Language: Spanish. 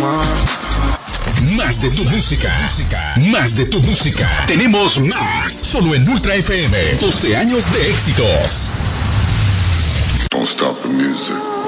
Más de tu música. Más de tu música. Tenemos más. Solo en Ultra FM. 12 años de éxitos. Don't stop the music.